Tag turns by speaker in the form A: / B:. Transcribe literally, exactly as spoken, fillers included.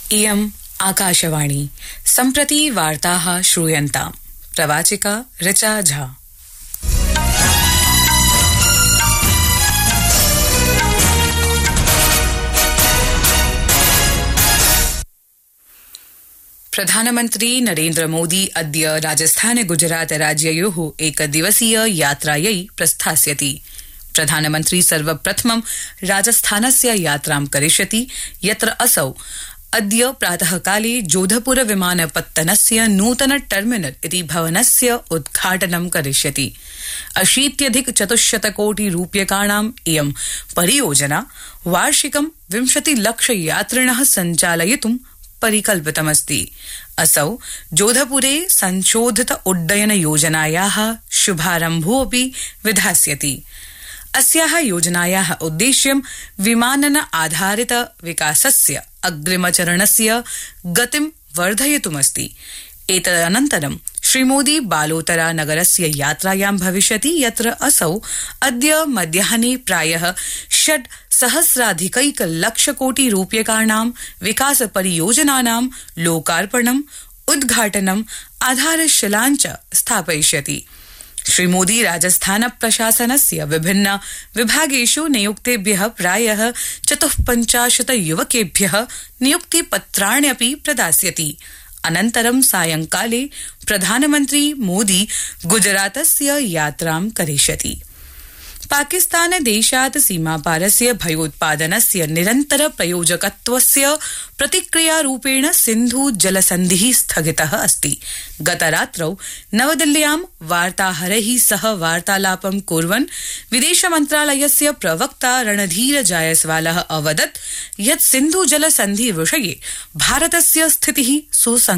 A: इयम् आकाशवाणी सम्प्रति वार्ताः श्रूयन्ताम् प्रवाचिका ऋचा झा। प्रधानमन्त्री नरेन्द्र मोदी अद्य राजस्थान गुजरात राज्ययोः एकदिवसीय यात्रायै प्रस्थास्यति। प्रधानमन्त्री सर्वप्रथमं राजस्थानस्य यात्रां करिष्यति, यत्र असौ अद्य प्रातःकाले जोधपुर विमानपत्तनस्य नूतन टर्मिनल इति भवनस्य उद्घाटनं करिष्यति। अशीत्यधिक चतुश्शत कोटि रूप्यकाणाम् इयं परियोजना वार्षिकं विंशति लक्ष यात्रिणः सञ्चालयितुं परिकल्पितमस्ति। असौ जोधपुरे संशोधित उड्डयन योजनायाः शुभारम्भोऽपि विधास्यति। अस्याः योजनायाः उद्देश्यं विमानन आधारित विकासस्य अग्रिमचरणस्य गतिं वर्धयितुमस्ति। एतदनन्तरं श्रीमोदी बालोतरा नगरस्य यात्रायां भविष्यति, यत्र असौ अद्य मध्याह्ने प्रायः षड् सहस्राधिकैक लक्ष कोटि रूप्यकाणां विकास परियोजनानां लोकार्पणम्, उद्घाटनम्, आधारशिलाञ्च स्थापयिष्यति। श्रीमोदी राजस्थान प्रशासनस्य विभिन्न विभागेषु नियुक्तेभ्यः प्रायः चतुःपञ्चाशत् युवकेभ्यः नियुक्तिपत्राण्यपि प्रदास्यति। अनन्तरं सायंकाले प्रधानमन्त्री मोदी गुजरातस्य यात्रां करिष्यति। पाकिस्तान देशात् सीमापारस्य भयोत्पादनस्य निरन्तर प्रयोजकत्वस्य प्रतिक्रियारूपेण सिन्धु जलसन्धिः स्थगितः अस्ति। गतरात्रौ नवदिल्ल्यां वार्ताहरैः सह वार्तालापं कुर्वन् विदेश मन्त्रालयस्य प्रवक्ता रणधीर जायसवालः अवदत् यत् सिन्धु जलसन्धि विषये भारतस्य स्थितिः सुसंगता